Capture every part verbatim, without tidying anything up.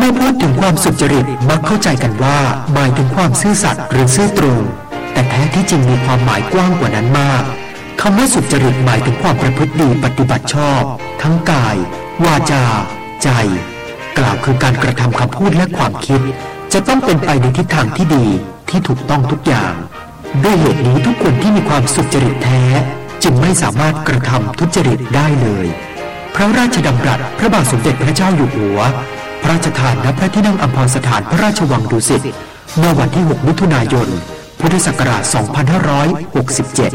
มื่อพูดถึงความสุจริตมักเข้าใจกันว่าหมายถึงความซื่อสัตย์หรือซื่อตรงแต่แท้ที่จริงมีความหมายกว้างกว่านั้นมากคำว่าสุจริตหมายถึงความประพฤติดีปฏิบัติชอบทั้งกายวาจาใจกล่าวคือการกระทำคำพูดและความคิดจะต้องเป็นไปในทิศทางที่ดีที่ถูกต้องทุกอย่างด้วยเหตุนี้ทุกคนที่มีความสุจริตแท้จึงไม่สามารถกระทำทุจริตได้เลยพระราชดำรัสพระบาทสมเด็จพระเจ้าอยู่หัวพระราชทานณพระที่นั่งอัมพรสถานพระราชวังดุสิตเมื่อวันที่หกมิถุนายนพุทธศักราชสองพันห้าร้อยหกสิบเจ็ด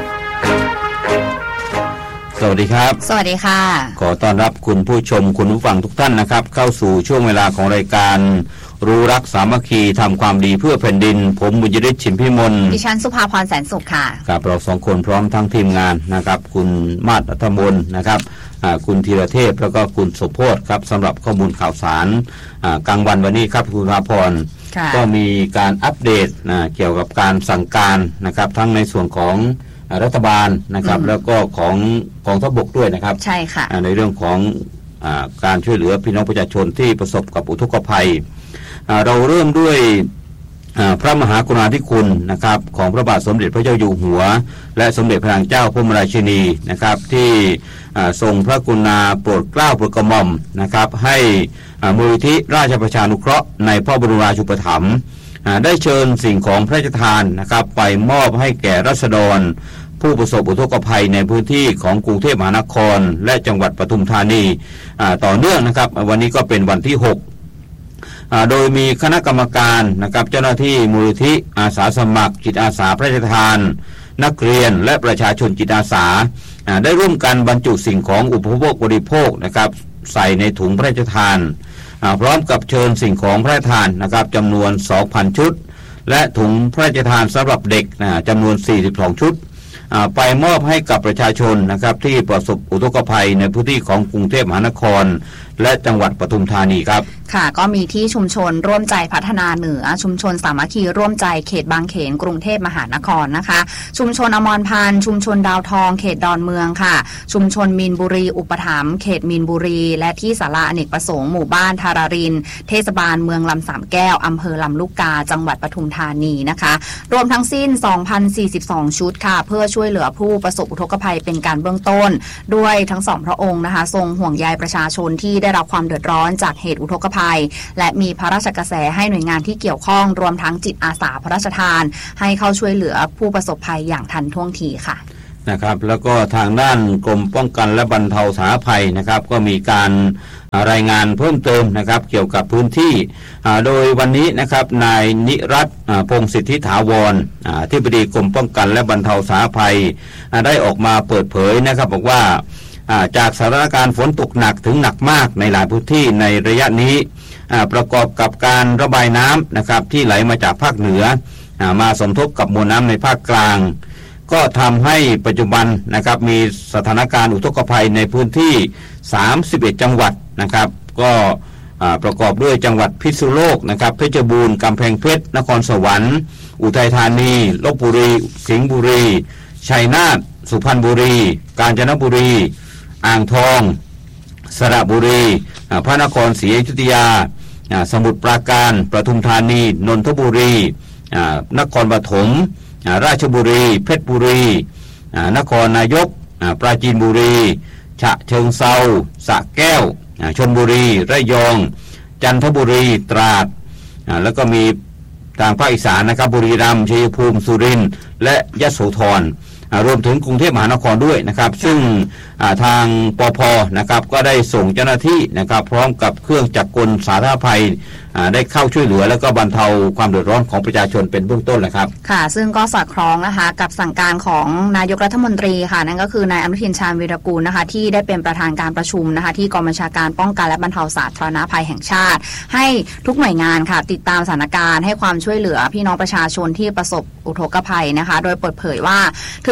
สวัสดีครับสวัสดีค่ะขอต้อนรับคุณผู้ชมคุณผู้ฟังทุกท่านนะครับเข้าสู่ช่วงเวลาของรายการรู้รักสามัคคีทำความดีเพื่อแผ่นดินผมบุญยฤทธิ์ฉิมพิมลดิฉันสุภาพรแสนสุขค่ะครับเราสองคนพร้อมทั้งทีมงานนะครับคุณมาศอัธมนต์นะครับคุณธีรเทพแล้วก็คุณสุโพธิ์ครับสำหรับข้อมูลข่าวสารกลางวันวันนี้ครับคุณสุภาพรก็มีการอัปเดตเกี่ยวกับการสั่งการนะครับทั้งในส่วนของรัฐบาลนะครับแล้วก็ของกองทัพบกด้วยนะครับใช่ค่ะในเรื่องของอ่าการช่วยเหลือพี่น้องประชาชนที่ประสบกับอุทกภัยเราเริ่มด้วยพระมหากรุณาธิคุณนะครับของพระบาทสมเด็จพระเจ้าอยู่หัวและสมเด็จพระนางเจ้าพระบรมราชินีนะครับที่ทรงพระกรุณาโปรดเกล้าโปรดกระหม่อมนะครับให้มูลนิธิราชประชานุเคราะห์ในพระบรมราชูปถัมภ์ได้เชิญสิ่งของพระราชทานนะครับไปมอบให้แก่ราษฎรผู้ประสบอุทกภัยในพื้นที่ของกรุงเทพมหานครและจังหวัดปทุมธานีต่อเนื่องนะครับวันนี้ก็เป็นวันที่หกโดยมีคณะกรรมการนะครับเจ้าหน้าที่มูลนิธิอาสาสมัครจิตอาสาพระราชทานนักเรียนและประชาชนจิตอาสาได้ร่วมกันบรรจุสิ่งของอุปโภคบริโภคนะครับใส่ในถุงพระราชทานพร้อมกับเชิญสิ่งของพระราชทานนะครับจำนวน สองพัน ชุดและถุงพระราชทานสำหรับเด็กจำนวน สี่สิบสอง ชุดไปมอบให้กับประชาชนนะครับที่ประสบอุทกภัยในพื้นที่ของกรุงเทพมหานครและจังหวัดปทุมธานีครับค่ะก็มีที่ชุมชนร่วมใจพัฒนาเหนือชุมชนสามัคคีร่วมใจเขตบางเขนกรุงเทพมหานครนะคะชุมชนอมรพันธ์ชุมชนดาวทองเขตดอนเมืองค่ะชุมชนมีนบุรีอุปถัมภ์เขตมีนบุรีและที่ศาลาอเนกประสงค์หมู่บ้านธารารินเทศบาลเมืองลำสามแก้วอำเภอลำลูกกาจังหวัดปทุมธานีนะคะรวมทั้งสิ้น สองพันสี่สิบสอง ชุดค่ะเพื่อช่วยเหลือผู้ประสบอุทกภัยเป็นการเบื้องต้นด้วยทั้งสองพระองค์นะคะทรงห่วงใยประชาชนที่ได้รับความเดือดร้อนจากเหตุอุทกภัยและมีพระราชกระแสให้หน่วยงานที่เกี่ยวข้องรวมทั้งจิตอาสาพระราชทานให้เข้าช่วยเหลือผู้ประสบภัยอย่างทันท่วงทีค่ะนะครับแล้วก็ทางด้านกรมป้องกันและบรรเทาสาธารณภัยนะครับก็มีการรายงานเพิ่มเติมนะครับเกี่ยวกับพื้นที่โดยวันนี้นะครับนายนิรัตน์พงษ์สิทธิถาวรอธิบดีกรมป้องกันและบรรเทาสาธารณภัยได้ออกมาเปิดเผยนะครับบอกว่าจากสถานการณ์ฝนตกหนักถึงหนักมากในหลายพื้นที่ในระยะนี้ประกอบกับการระบายน้ำนะครับที่ไหลมาจากภาคเหนือมาสมทบกับมวลน้ำในภาคกลางก็ทำให้ปัจจุบันนะครับมีสถานการณ์อุทกภัยในพื้นที่สามสิบเอ็ดจังหวัดนะครับก็ประกอบด้วยจังหวัดพิษณุโลกนะครับเพชรบูรณ์กำแพงเพชรนครสวรรค์อุทัยธานีลพบุรีสิงห์บุรีชัยนาทสุพรรณบุรีกาญจนบุรีอ่างทองสระบุรีพระนครศรีอยุธยาสมุทรปราการปทุมธานีนนทบุรีนครปฐมราชบุรีเพชรบุรีนครนายกปราจีนบุรีฉะเชิงเทราสระแก้วชลบุรีระยองจันทบุรีตราดแล้วก็มีทางภาคอีสานนะครับบุรีรัมย์ชัยภูมิสุรินทร์และยโสธรรวมถึงกรุงเทพมหานครด้วยนะครับซึ่งทางปภ.นะครับก็ได้ส่งเจ้าหน้าที่นะครับพร้อมกับเครื่องจักรกลสาธารณภัยได้เข้าช่วยเหลือแล้วก็บรรเทาความเดือดร้อนของประชาชนเป็นเบื้องต้นนะครับค่ะซึ่งก็สอดคล้องนะคะกับสั่งการของนายกรัฐมนตรีค่ะนั่นก็คือนายอนุทินชาญวีรกูลนะคะที่ได้เป็นประธานการประชุมนะคะที่กองบัญชาการป้องกันและบรรเทาสาธารณภัยแห่งชาติให้ทุกหน่วยงานค่ะติดตามสถานการณ์ให้ความช่วยเหลือพี่น้องประชาชนที่ประสบอุทกภัยนะคะโดยเปิดเผยว่าถึง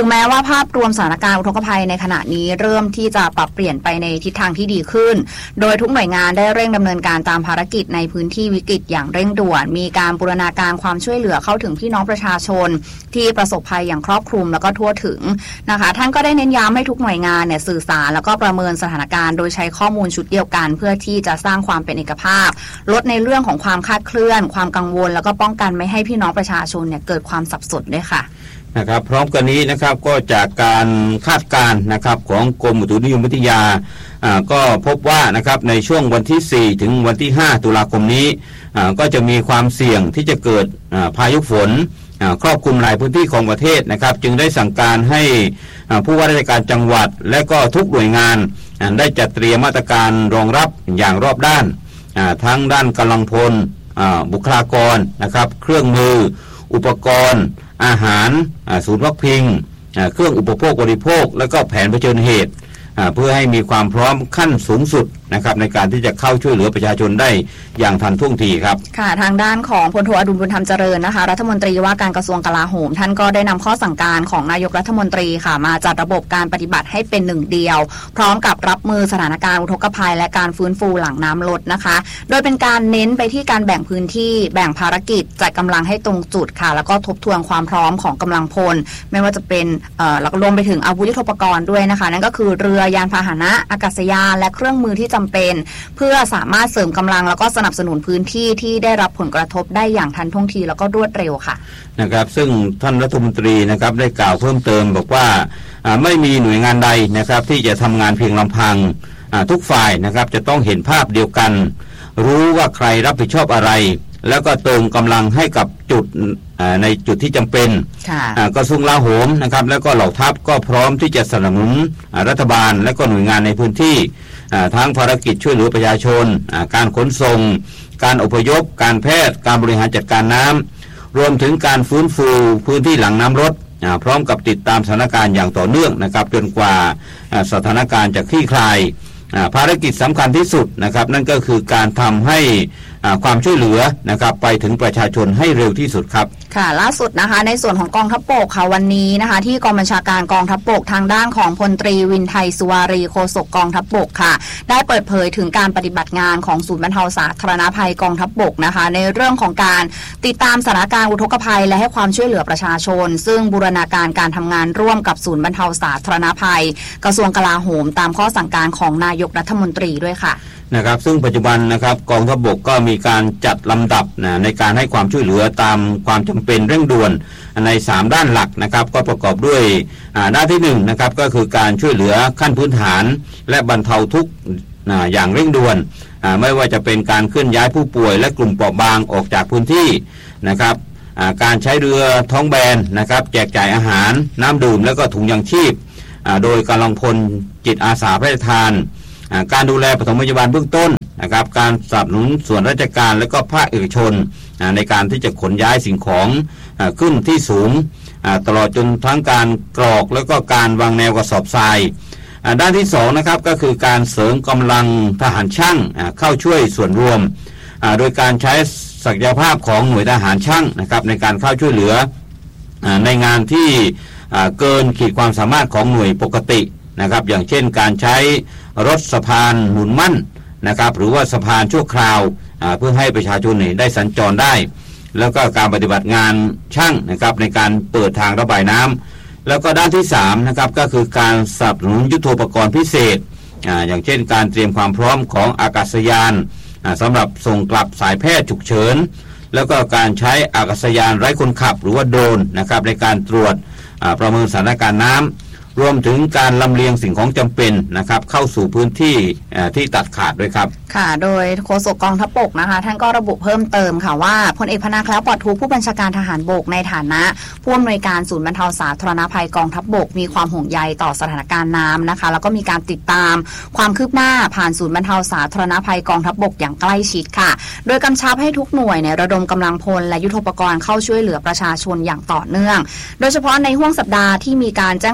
งแม้ว่าภาพรวมสถานการณ์อุทกภัยในขณะนี้เริ่มที่จะปรับเปลี่ยนไปในทิศทางที่ดีขึ้นโดยทุกหน่วยงานได้เร่งดำเนินการตามภารกิจในพื้นที่วิกฤตอย่างเร่งด่วนมีการบูรณาการความช่วยเหลือเข้าถึงพี่น้องประชาชนที่ประสบภัยอย่างครอบคลุมแล้วก็ทั่วถึงนะคะท่านก็ได้เน้นย้ำให้ทุกหน่วยงานเนี่ยสื่อสารแล้วก็ประเมินสถานการณ์โดยใช้ข้อมูลชุดเดียวกันเพื่อที่จะสร้างความเป็นเอกภาพลดในเรื่องของความคลาดเคลื่อนความกังวลแล้วก็ป้องกันไม่ให้พี่น้องประชาชนเนี่ยเกิดความสับสนด้วยค่ะนะครับพร้อมกันนี้นะครับก็จากการคาดการณ์นะครับของกรมอุตุนิยมวิทยาอ่าก็พบว่านะครับในช่วงวันที่สี่ถึงวันที่ห้าตุลาคมนี้อ่าก็จะมีความเสี่ยงที่จะเกิดอ่าพายุฝนอ่าครอบคลุมหลายพื้นที่ของประเทศนะครับจึงได้สั่งการให้อ่าผู้ว่าราชการจังหวัดและก็ทุกหน่วยงานอ่าได้จัดเตรียมมาตรการรองรับอย่างรอบด้านอ่าทั้งด้านกำลังพลอ่าบุคลากรนะครับเครื่องมืออุปกรณ์อาหารศูนย์พักพิงเครื่องอุปโภคบริโภคและก็แผนเผชิญเหตุเพื่อให้มีความพร้อมขั้นสูงสุดนะครับในการที่จะเข้าช่วยเหลือประชาชนได้อย่างทันท่วงทีครับค่ะทางด้านของพลโทอดุลบุญธรรมเจริญนะคะรัฐมนตรีว่าการกระทรวงกลาโหมท่านก็ได้นำข้อสั่งการของนายกรัฐมนตรีค่ะมาจัดระบบการปฏิบัติให้เป็นหนึ่งเดียวพร้อมกับรับมือสถานการณ์อุทกภัยและการฟื้นฟูหลังน้ำลดนะคะโดยเป็นการเน้นไปที่การแบ่งพื้นที่แบ่งภารกิจจัดกำลังให้ตรงจุดค่ะแล้วก็ทบทวนความพร้อมของกำลังพลไม่ว่าจะเป็นเอ่อแล้วก็รวมไปถึงอาวุธยุทโธปกรณ์ด้วยนะคะนั่นก็คือเรือยานพาหนะอากาศยานและเครื่องมือที่จำเป็นเพื่อสามารถเสริมกำลังแล้วก็สนับสนุนพื้นที่ที่ได้รับผลกระทบได้อย่างทันท่วงทีแล้วก็รวดเร็วค่ะนะครับซึ่งท่านรัฐมนตรีนะครับได้กล่าวเพิ่มเติมบอกว่าไม่มีหน่วยงานใดนะครับที่จะทำงานเพียงลำพังทุกฝ่ายนะครับจะต้องเห็นภาพเดียวกันรู้ว่าใครรับผิดชอบอะไรแล้วก็เติมกำลังให้กับจุดในจุดที่จำเป็นกระทรวงกลาโหมนะครับแล้วก็เหล่าทัพก็พร้อมที่จะสนับสนุนรัฐบาลและก็หน่วยงานในพื้นที่ทั้งภารกิจช่วยเหลือประชาชนการขนส่งการอพยพการแพทย์การบริหารจัดการน้ำรวมถึงการฟื้นฟูพื้นที่หลังน้ำลดพร้อมกับติดตามสถานการณ์อย่างต่อเนื่องนะครับจนกว่าสถานการณ์จะคลี่คลายภารกิจสำคัญที่สุดนะครับนั่นก็คือการทำให้ความช่วยเหลือนะครับไปถึงประชาชนให้เร็วที่สุดครับค่ะล่าสุดนะคะในส่วนของกองทัพบกค่ะวันนี้นะคะที่กองบัญชาการกองทัพบกทางด้านของพลตรีวินไทยสุวารีโฆษกกองทัพบกค่ะได้เปิดเผยถึงการปฏิบัติงานของศูนย์บรรเทาสาธารณภัยกองทัพบกนะคะในเรื่องของการติดตามสถานการณ์อุทกภัยและให้ความช่วยเหลือประชาชนซึ่งบูรณาการการทำงานร่วมกับศูนย์บรรเทาสาธารณภัยกระทรวงกลาโหมตามข้อสั่งการของนายกรัฐมนตรีด้วยค่ะนะครับซึ่งปัจจุบันนะครับกองทัพบกก็มีการจัดลำดับนะในการให้ความช่วยเหลือตามความจำเป็นเร่งด่วนในสามด้านหลักนะครับก็ประกอบด้วยด้านที่หนึ่งนะครับก็คือการช่วยเหลือขั้นพื้นฐานและบรรเทาทุกข์อย่างเร่งด่วนไม่ว่าจะเป็นการเคลื่อนย้ายผู้ป่วยและกลุ่มเปราะบางออกจากพื้นที่นะครับการใช้เรือท้องแบนนะครับแจกจ่ายอาหารน้ำดื่มและก็ถุงยางชีพโดยกำลังพลจิตอาสาพระราชทานการดูแลปฐมพยาบาลเบื้องต้นนะครับการสนับสนุนส่วนราชการและก็ภาคเอกชนในการที่จะขนย้ายสิ่งของขึ้นที่สูงตลอดจนทั้งการกรอกแล้วก็การวางแนวกระสอบทรายด้านที่สองนะครับก็คือการเสริมกำลังทหารช่างเข้าช่วยส่วนรวมโดยการใช้ศักยภาพของหน่วยทหารช่างนะครับในการเข้าช่วยเหลือในงานที่เกินขีดความสามารถของหน่วยปกตินะครับอย่างเช่นการใช้รถสะพานหนุนมั่นนะครับหรือว่าสะพานชั่วคราวเพื่อให้ประชาชนได้สัญจรได้แล้วก็การปฏิบัติงานช่างนะครับในการเปิดทางระบายน้ำแล้วก็ด้านที่สามนะครับก็คือการสนับสนุนยุทโธปกรณ์พิเศษ อ, อย่างเช่นการเตรียมความพร้อมของอากาศยานสำหรับส่งกลับสายแพทย์ฉุกเฉินแล้วก็การใช้อากาศยานไร้คนขับหรือว่าโดรนนะครับในการตรวจประเมินสถานการณ์น้ำรวมถึงการลำเลียงสิ่งของจำเป็นนะครับเข้าสู่พื้นที่ที่ตัดขาดด้วยครับค่ะโดยโฆษกกองทัพบกนะคะท่านก็ระบุเพิ่มเติมค่ะว่าพลเอกพนาคล้าวปลอดทุกข์ผู้บัญชาการทหารบกในฐานะผู้อำนวยการศูนย์บรรเทาสาธารณภัยกองทัพบกมีความห่วงใยต่อสถานการณ์น้ำนะคะแล้วก็มีการติดตามความคืบหน้าผ่านศูนย์บรรเทาสาธารณภัยกองทัพบกอย่างใกล้ชิดค่ะโดยกำชับให้ทุกหน่วยเนี่ยระดมกำลังพลและยุทโธปกรณ์เข้าช่วยเหลือประชาชนอย่างต่อเนื่องโดยเฉพาะในห่วงสัปดาห์ที่มีการแจ้งเตือนสภาพ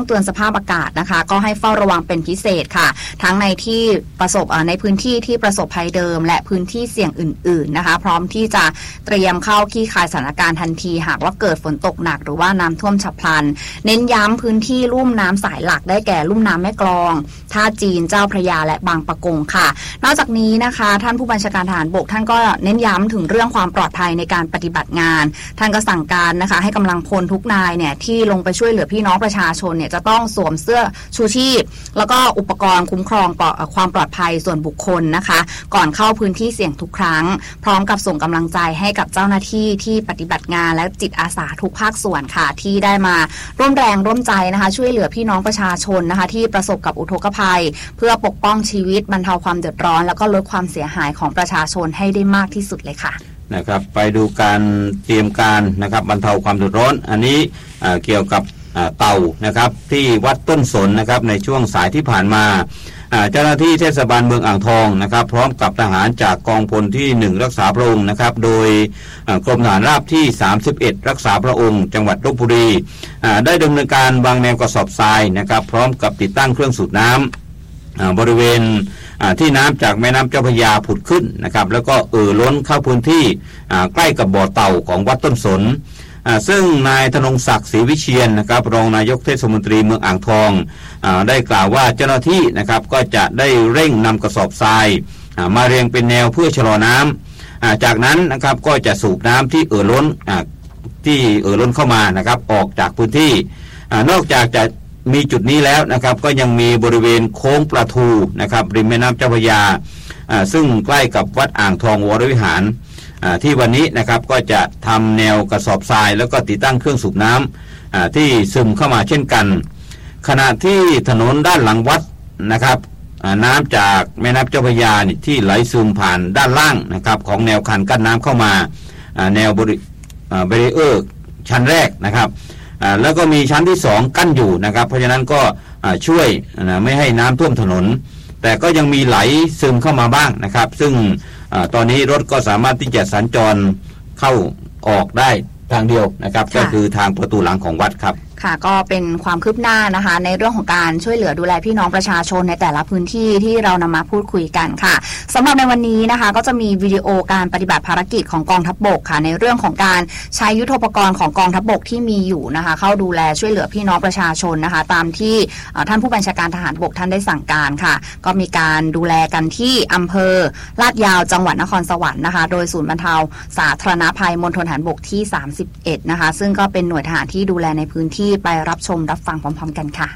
พอากาศนะคะก็ให้เฝ้าระวังเป็นพิเศษค่ะทั้งในที่ประสบในพื้นที่ที่ประสบภัยเดิมและพื้นที่เสี่ยงอื่นๆนะคะพร้อมที่จะเตรียมเข้าคลี่คลายสถานการณ์ทันทีหากว่าเกิดฝนตกหนักหรือว่าน้ำท่วมฉับพลันเน้นย้ำพื้นที่ลุ่มน้ำสายหลักได้แก่ลุ่มน้ำแม่กลองท่าจีนเจ้าพระยาและบางปะกงค่ะนอกจากนี้นะคะท่านผู้บัญชาการทหารบกท่านก็เน้นย้ำถึงเรื่องความปลอดภัยในการปฏิบัติงานท่านก็สั่งการนะคะให้กำลังพลทุกนายเนี่ยที่ลงไปช่วยเหลือพี่น้องประชาชนเนี่ยจะต้องสวมเสื้อชูชีพแล้วก็อุปกรณ์คุ้มครองความปลอดภัยส่วนบุคคลนะคะก่อนเข้าพื้นที่เสี่ยงทุกครั้งพร้อมกับส่งกำลังใจให้กับเจ้าหน้าที่ที่ปฏิบัติงานและจิตอาสาทุกภาคส่วนค่ะที่ได้มาร่วมแรงร่วมใจนะคะช่วยเหลือพี่น้องประชาชนนะคะที่ประสบกับอุทกภัยเพื่อปกป้องชีวิตบรรเทาความเดือดร้อนแล้วก็ลดความเสียหายของประชาชนให้ได้มากที่สุดเลยค่ะนะครับไปดูการเตรียมการนะครับบรรเทาความเดือดร้อนอันนี้เกี่ยวกับเต่านะครับที่วัดต้นสนนะครับในช่วงสายที่ผ่านมาเจ้าหน้าที่เทศบาลเมืองอ่างทองนะครับพร้อมกับทหารจากกองพลที่หนึ่งรักษาพระองค์นะครับโดยกรมทหารราบที่สามสิบเอ็ดรักษาพระองค์จังหวัดลพบุรีได้ดำเนินการวางแนวกระสอบทรายนะครับพร้อมกับติดตั้งเครื่องสูบน้ำบริเวณที่น้ำจากแม่น้ำเจ้าพระยาผุดขึ้นนะครับแล้วก็เอ่อล้นเข้าพื้นที่ใกล้กับบ่อเต่าของวัดต้นสนซึ่งนายธนงศักดิ์ศรีวิเชียรนะครับรองนายกเทศมนตรีเมืองอ่างทองได้กล่าวว่าเจ้าหน้าที่นะครับก็จะได้เร่งนำกระสอบทรายมาเรียงเป็นแนวเพื่อชะลอน้ำจากนั้นนะครับก็จะสูบน้ำที่เอ่อล้นที่เอ่อล้นเข้ามานะครับออกจากพื้นที่นอกจากจะมีจุดนี้แล้วนะครับก็ยังมีบริเวณโค้งปลาทูนะครับริมแม่น้ำเจ้าพระยาซึ่งใกล้กับวัดอ่างทองวรวิหารที่วันนี้นะครับก็จะทำแนวกระสอบทรายแล้วก็ติดตั้งเครื่องสูบน้ำที่ซึมเข้ามาเช่นกันขณะที่ถนนด้านหลังวัดนะครับน้ำจากแม่น้ำเจ้าพระยาที่ไหลซึมผ่านด้านล่างนะครับของแนวคันกั้นน้ำเข้ามาแนวบริเบรีเออร์ชั้นแรกนะครับแล้วก็มีชั้นที่สองกั้นอยู่นะครับเพราะฉะนั้นก็ช่วยไม่ให้น้ำท่วมถนนแต่ก็ยังมีไหลซึมเข้ามาบ้างนะครับซึ่งตอนนี้รถก็สามารถที่จะสัญจรเข้าออกได้ทางเดียวนะครับก็คือทางประตูหลังของวัดครับค่ะก็เป็นความคืบหน้านะคะในเรื่องของการช่วยเหลือดูแลพี่น้องประชาชนในแต่ละพื้นที่ที่เรานำมาพูดคุยกันค่ะสำหรับในวันนี้นะคะก็จะมีวิดีโอการปฏิบัติภารกิจของกองทัพบกค่ะในเรื่องของการใช้ยุทโธปกรณ์ของกองทัพบกที่มีอยู่นะคะเข้าดูแลช่วยเหลือพี่น้องประชาชนนะคะตามที่ท่านผู้บัญชาการทหารบกท่านได้สั่งการค่ะก็มีการดูแลกันที่อำเภอลาดยาวจังหวัดนครสวรรค์นะคะโดยศูนย์บรรเทาสาธารณภัยมณฑลทหารบกที่สามสิบเอ็ดนะคะซึ่งก็เป็นหน่วยทหารที่ดูแลในพื้นที่ไปรับชมรับฟังพร้อมๆกันค่ะ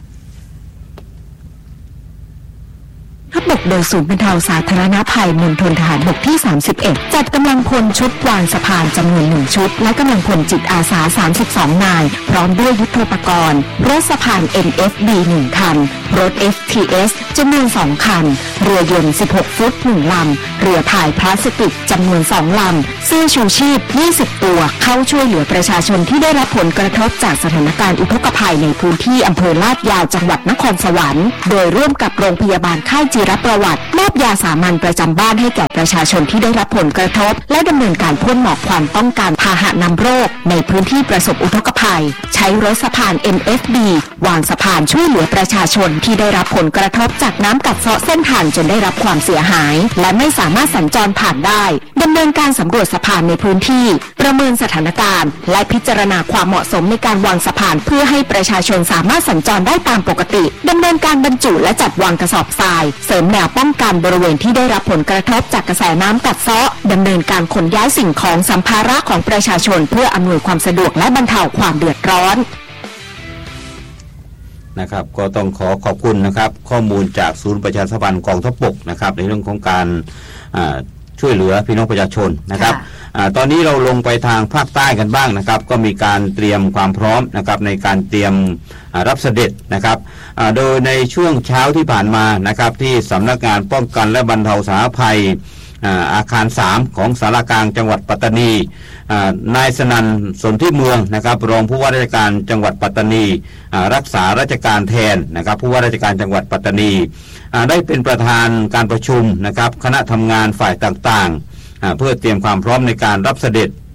ทัพบกโดยศูนย์บรรเทาสาธารณภัยมณฑลทหารบกที่สามสิบเอ็ดจัดกำลังพลชุดวางสะพานจำนวนหนึ่งชุดและกำลังพลจิตอาสาสามสิบสองนายพร้อมด้วยยุทโธปกรณ์รถสะพาน เอ็น เอฟ บี หนึ่งคันรถ เอฟ ที เอส จำนวนสองคันเรือยนต์สิบหกฟุตหนึ่งลำเรือถ่ายพลาสติกจำนวนสองลำเสื้อชูชีพยี่สิบตัวเข้าช่วยเหลือประชาชนที่ได้รับผลกระทบจากสถานการณ์อุทกภัยในพื้นที่อำเภอลาดยาวจังหวัดนครสวรรค์โดยร่วมกับโรงพยาบาลค่ายจิรประวัติมอบยาสามัญประจำบ้านให้แก่ประชาชนที่ได้รับผลกระทบและดำเนินการพ่นหมอกควันป้องกันพาหะนำโรคในพื้นที่ประสบอุทกภัยใช้รถสะพาน เอ็ม เอฟ บี วางสะพานช่วยเหลือประชาชนที่ได้รับผลกระทบจากน้ำกัดเซาะเส้นทางจนได้รับความเสียหายและไม่สามารถสัญจรผ่านได้ดำเนินการสำรวจสะพานในพื้นที่ประเมินสถานการณ์และพิจารณาความเหมาะสมในการวางสะพานเพื่อให้ประชาชนสามารถสัญจรได้ตามปกติดำเนินการบรรจุและจัดวางกระสอบทรายเสริมแนวป้องกันบริเวณที่ได้รับผลกระทบจากกระแสน้ำกัดเซาะดำเนินการขนย้ายสิ่งของสัมภาระของประชาชนเพื่ออำนวยความสะดวกและบรรเทาความเดือดร้อนนะครับก็ต้องขอขอบคุณนะครับข้อมูลจากศูนย์ประชาสัมพันธ์กองทัพบกนะครับในเรื่องของการช่วยเหลือพี่น้องประชาชนนะครับตอนนี้เราลงไปทางภาคใต้กันบ้างนะครับก็มีการเตรียมความพร้อมนะครับในการเตรียมรับเสด็จนะครับโดยในช่วงเช้าที่ผ่านมานะครับที่สำนักงานป้องกันและบรรเทาสาธารณภัยอาคารสามของสารกลางจังหวัดปัตตานีนายสนันท์สนธิเมืองนะครับรองผู้ว่าราชการจังหวัดปัตตานีรักษาราชการแทนนะครับผู้ว่าราชการจังหวัดปัตตานีได้เป็นประธานการประชุมนะครับคณะทำงานฝ่ายต่างๆเพื่อเตรียมความพร้อมในการรับเสด็จ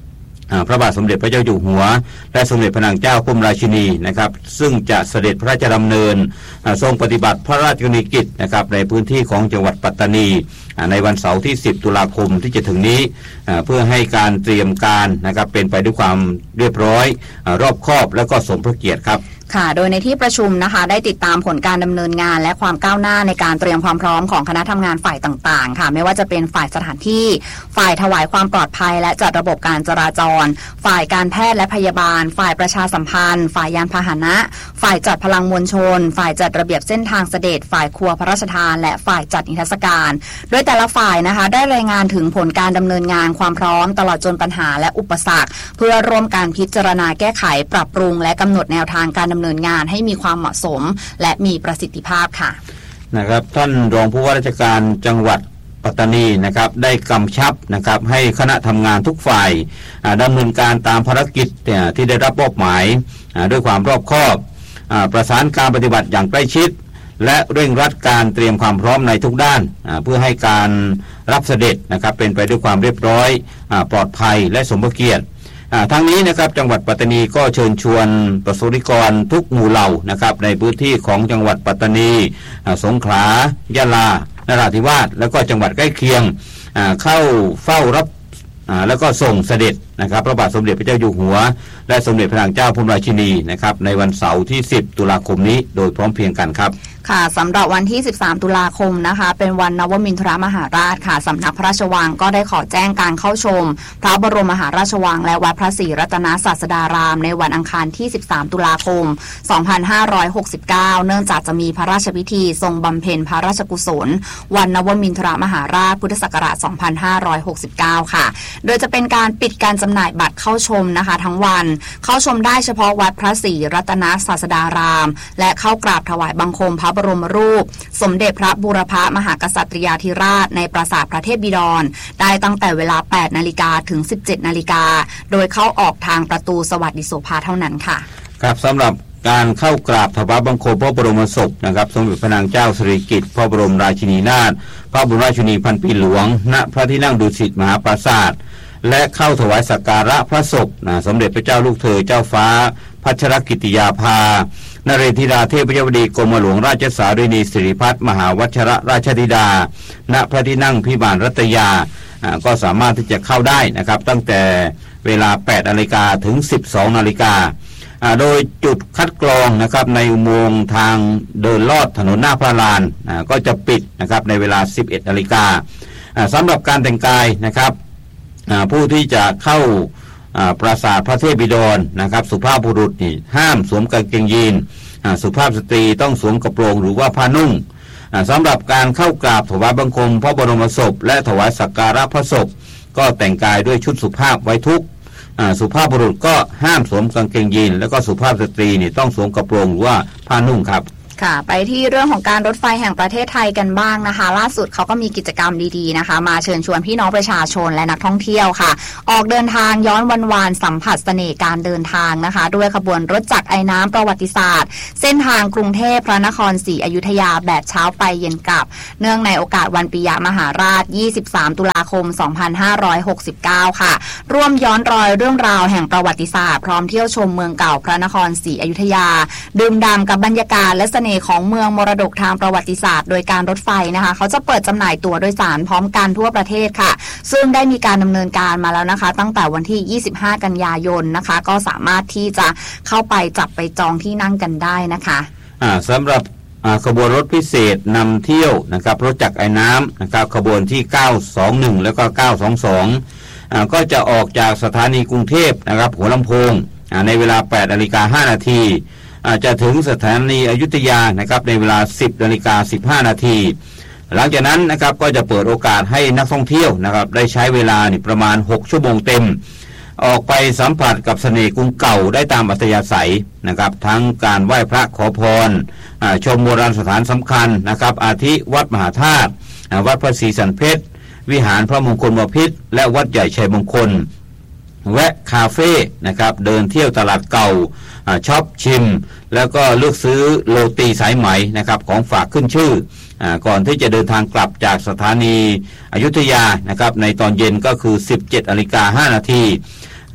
พระบาทสมเด็จพระเจ้าอยู่หัวและสมเด็จพระนางเจ้ากรมราชินีนะครับซึ่งจะเสด็จพระราชดำเนินทรงปฏิบัติพระราชกรณียกิจนะครับในพื้นที่ของจังหวัดปัตตานีในวันเสาร์ที่สิบตุลาคมที่จะถึงนี้เพื่อให้การเตรียมการนะครับเป็นไปด้วยความเรียบร้อยรอบคอบและก็สมพระเกียรติครับค่ะโดยในที่ประชุมนะคะได้ติดตามผลการดำเนินงานและความก้าวหน้าในการเตรียมความพร้อมของคณะทำงานฝ่ายต่างๆค่ะไม่ว่าจะเป็นฝ่ายสถานที่ฝ่ายถวายความปลอดภัยและจัดระบบการจราจรฝ่ายการแพทย์และพยาบาลฝ่ายประชาสัมพันธ์ฝ่ายยานพาหนะฝ่ายจัดพลังมวลชนฝ่ายจัดระเบียบเส้นทางเสด็จฝ่ายครัวพระราชทานและฝ่ายจัดนิทรรศการโดยแต่ละฝ่ายนะคะได้รายงานถึงผลการดำเนินงานความพร้อมตลอดจนปัญหาและอุปสรรคเพื่อร่วมการพิจารณาแก้ไขปรับปรุงและกำหนดแนวทางการดำเนินงานให้มีความเหมาะสมและมีประสิทธิภาพค่ะนะครับท่านรองผู้ว่าราชการจังหวัดปัตตานีนะครับได้กำชับนะครับให้คณะทำงานทุกฝ่ายดำเนินการตามภารกิจที่ได้รับมอบหมายด้วยความรอบคอบประสานการปฏิบัติอย่างใกล้ชิดและเร่งรัดการเตรียมความพร้อมในทุกด้านเพื่อให้การรับเสด็จนะครับเป็นไปด้วยความเรียบร้อยปลอดภัยและสมพระเกียรติทั้งนี้นะครับจังหวัดปัตตานีก็เชิญชวนประสบนิกรทุกหมู่เหล่านะครับในพื้นที่ของจังหวัดปัตตานีสงขลายะลานราธิวาสและก็จังหวัดใกล้เคียงเข้าเฝ้ารับแล้วก็ส่งเสด็จนะครับพระบาทสมเด็จพระเจ้าอยู่หัวและสมเด็จพระนางเจ้าพระบรมราชินีนะครับในวันเสาร์ที่สิบตุลาคมนี้โดยพร้อมเพรียงกันครับค่ะสำหรับวันที่สิบสามตุลาคมนะคะเป็นวันนวมินทรมหาราชค่ะสำนักพระราชวังก็ได้ขอแจ้งการเข้าชมพระบรมมหาราชวังและวัดพระศรีรัตนศาสดารามในวันอังคารที่สิบสามตุลาคมสองพันห้าร้อยหกสิบเก้าเนื่องจากจะมีพระราชพิธีทรงบำเพ็ญพระราชกุศลวันนวมินทรมหาราชพุทธศักราชสองพันห้าร้อยหกสิบเก้าค่ะโดยจะเป็นการปิดการจำหน่ายบัตรเข้าชมนะคะทั้งวันเข้าชมได้เฉพาะวัดพระศรีรัตนศาสดารามและเข้ากราบถวายบังคมพระบรมรูปสมเด็จพระบูรพมหากษัตริยาธิราชในปราสาทพระเทพบิดรได้ตั้งแต่เวลา แปดนาฬิกา ถึง สิบเจ็ดนาฬิกาโดยเข้าออกทางประตูสวัสดิโสภาเท่านั้นค่ะครับสำหรับการเข้ากราบถวายบังคมพระบรมศพนะครับสมเด็จพระนางเจ้าสิริกิติ์พระบรมราชินีนาถพระบรมราชินีพันปีหลวงณพระที่นั่งดุสิตมหาปราสาทและเข้าถวายสักการะพระศพนะสมเด็จพระเจ้าลูกเธอเจ้าฟ้าพัชรกิติยาภานเรธิดาเทพยวดีกรมหลวงราชสารินีสิริพัฒน์มหาวัชรราชธิดาณพระที่นั่งพิมานรัตยาก็สามารถที่จะเข้าได้นะครับตั้งแต่เวลา แปดนาฬิกา ถึง สิบสองนาฬิกาโดยจุดคัดกรองนะครับในอุโมงค์ทางเดินลอดถนนหน้าพระลานก็จะปิดนะครับในเวลา สิบเอ็ดนาฬิกาสำหรับการแต่งกายนะครับผู้ที่จะเข้าปราสาทพระเทพบิดรนะครับสุภาพบุรุษนี่ห้ามสวมกางเกงยีนสุภาพสตรีต้องสวมกระโปรงหรือว่าผ้านุ่งสำหรับการเข้ากราบถวายบังคมพระบรมศพและถวายสักการะพระศพก็แต่งกายด้วยชุดสุภาพไว้ทุกสุภาพบุรุษก็ห้ามสวมกางเกงยีนแล้วก็สุภาพสตรีนี่ต้องสวมกระโปรงหรือว่าผ้านุ่งครับค่ะไปที่เรื่องของการรถไฟแห่งประเทศไทยกันบ้างนะคะล่าสุดเขาก็มีกิจกรรมดีๆนะคะมาเชิญชวนพี่น้องประชาชนและนักท่องเที่ยวค่ะออกเดินทางย้อนวันวานสัมผัสเสน่ห์การเดินทางนะคะด้วยขบวนรถจักรไอ้น้ำประวัติศาสตร์เส้นทางกรุงเทพพระนครศรีอยุธยาแบบเช้าไปเย็นกลับเนื่องในโอกาสวันปิยมหาราชยี่สิบสามตุลาคมสองพันห้าร้อยหกสิบเก้าค่ะร่วมย้อนรอยเรื่องราวแห่งประวัติศาสตร์พร้อมเที่ยวชมเมืองเก่าพระนครศรีอยุธยาดื่มด่ำกับบรรยากาศและเสน่ห์ของเมืองมรดกทางประวัติศาสตร์โดยการรถไฟนะคะเขาจะเปิดจำหน่ายตั๋วโดยสารพร้อมกันทั่วประเทศค่ะซึ่งได้มีการดำเนินการมาแล้วนะคะตั้งแต่วันที่ยี่สิบห้ากันยายนนะคะก็สามารถที่จะเข้าไปจับไปจองที่นั่งกันได้นะคะอ่าสำหรับขบวนรถพิเศษนำเที่ยวนะครับรถจักรไอ้น้ำนะครับขบวนที่เก้าสองหนึ่งแล้วก็เก้าสองสองอ่าก็จะออกจากสถานีกรุงเทพนะครับหัวลำโพงอ่าในเวลา แปดนาฬิกาห้านาทีจะถึงสถานีอยุธยานะครับในเวลา สิบนาฬิกาสิบห้านาทีหลังจากนั้นนะครับก็จะเปิดโอกาสให้นักท่องเที่ยวนะครับได้ใช้เวลานี่ประมาณหกชั่วโมงเต็มออกไปสัมผัสกับเสน่ห์กรุงเก่าได้ตามอัธยาศัยนะครับทั้งการไหว้พระขอพรชมโบราณสถานสำคัญนะครับอาทิวัดมหาธาตุวัดพระศรีสันเพชรวิหารพระมงคลบพิตรและวัดใหญ่ชัยมงคลแวะคาเฟ่นะครับเดินเที่ยวตลาดเก่าช็อปชิมแล้วก็เลือกซื้อโรตีสายไหมนะครับของฝากขึ้นชื่อก่อนที่จะเดินทางกลับจากสถานีอยุธยานะครับในตอนเย็นก็คือ สิบเจ็ดนาฬิกาห้านาที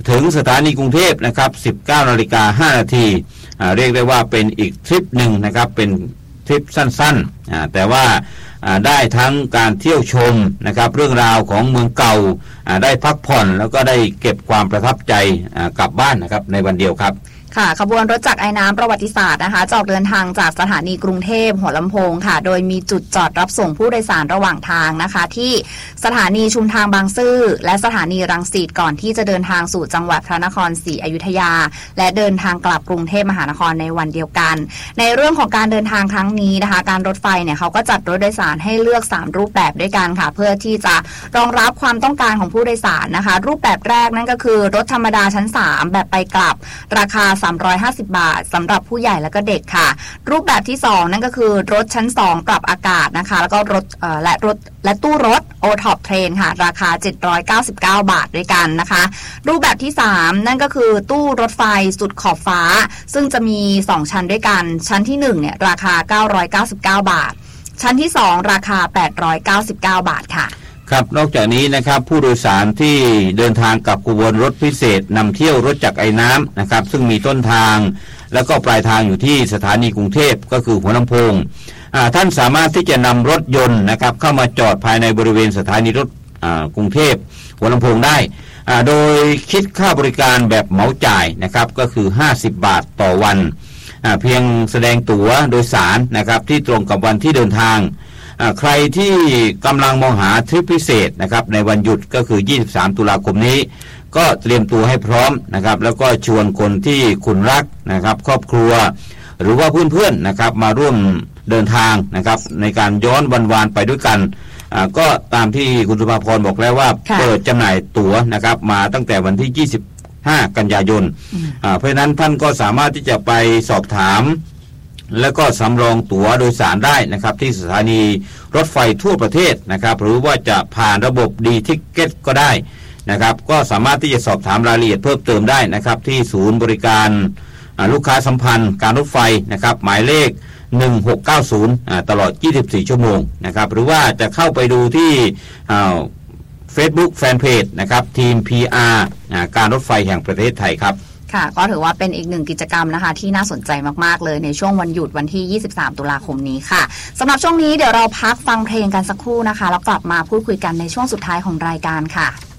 ถึงสถานีกรุงเทพนะครับ สิบเก้านาฬิกาห้านาทีเรียกได้ว่าเป็นอีกทริปหนึ่งนะครับเป็นทริปสั้นๆแต่ว่าได้ทั้งการเที่ยวชมนะครับเรื่องราวของเมืองเก่าได้พักผ่อนแล้วก็ได้เก็บความประทับใจกลับบ้านนะครับในวันเดียวครับค่ะขบวนรถจักรไอ้น้ำประวัติศาสตร์นะคะจะออกเดินทางจากสถานีกรุงเทพหัวลำโพงค่ะโดยมีจุดจอดรับส่งผู้โดยสารระหว่างทางนะคะที่สถานีชุมทางบางซื่อและสถานีรังสิตก่อนที่จะเดินทางสู่จังหวัดพระนครศรีอยุธยาและเดินทางกลับกรุงเทพมหานครในวันเดียวกันในเรื่องของการเดินทางครั้งนี้นะคะการรถไฟเนี่ยเขาก็จัดรถโดยสารให้เลือกสามรูปแบบด้วยกันค่ะเพื่อที่จะรองรับความต้องการของผู้โดยสารนะคะรูปแบบแรกนั่นก็คือรถธรรมดาชั้นสามแบบไปกลับราคาสามร้อยห้าสิบบาทสำหรับผู้ใหญ่และก็เด็กค่ะรูปแบบที่สองนั่นก็คือรถชั้นสองปรับอากาศนะคะแล้วก็รถเอ่อและรถและตู้รถ โอ ท็อป Train ค่ะราคาเจ็ดร้อยเก้าสิบเก้าบาทด้วยกันนะคะรูปแบบที่สามนั่นก็คือตู้รถไฟสุดขอบฟ้าซึ่งจะมีสองชั้นด้วยกันชั้นที่หนึ่งเนี่ยราคาเก้าร้อยเก้าสิบเก้าบาทชั้นที่สองราคาแปดร้อยเก้าสิบเก้าบาทค่ะครับนอกจากนี้นะครับผู้โดยสารที่เดินทางกับขบวนรถพิเศษนำเที่ยวรถจักรไอ้น้ำนะครับซึ่งมีต้นทางแล้วก็ปลายทางอยู่ที่สถานีกรุงเทพก็คือหัวลำโพงท่านสามารถที่จะนำรถยนต์นะครับเข้ามาจอดภายในบริเวณสถานีรถกรุงเทพหัวลำโพงได้โดยคิดค่าบริการแบบเหมาจ่ายนะครับก็คือห้าสิบบาทต่อวันเพียงแสดงตั๋วโดยสารนะครับที่ตรงกับวันที่เดินทางใครที่กำลังมองหาทริปพิเศษนะครับในวันหยุดก็คือยี่สิบสามตุลาคมนี้ก็เตรียมตัวให้พร้อมนะครับแล้วก็ชวนคนที่คุณรักนะครับครอบครัวหรือว่าเพื่อนๆนะครับมาร่วมเดินทางนะครับในการย้อนวันวานไปด้วยกันก็ตามที่คุณสุภาพรบอกแล้วว่าเปิดจำหน่ายตั๋วนะครับมาตั้งแต่วันที่ยี่สิบห้ากันยายนเพราะฉะนั้นท่านก็สามารถที่จะไปสอบถามแล้วก็สำรองตั๋วโดยสารได้นะครับที่สถานีรถไฟทั่วประเทศนะครับหรือว่าจะผ่านระบบดีทิกเก็ตก็ได้นะครับก็สามารถที่จะสอบถามรายละเอียดเพิ่มเติมได้นะครับที่ศูนย์บริการลูกค้าสัมพันธ์การรถไฟนะครับหมายเลขหนึ่งหกเก้าศูนย์ตลอดยี่สิบสี่ชั่วโมงนะครับหรือว่าจะเข้าไปดูที่Facebook Fanpage นะครับทีม พี อาร์ การรถไฟแห่งประเทศไทยครับค่ะก็ถือว่าเป็นอีกหนึ่งกิจกรรมนะคะที่น่าสนใจมากๆเลยในช่วงวันหยุดวันที่ยี่สิบสามตุลาคมนี้ค่ะสำหรับช่วงนี้เดี๋ยวเราพักฟังเพลงกันสักครู่นะคะแล้วกลับมาพูดคุยกันในช่วงสุดท้ายของรายการค่ะ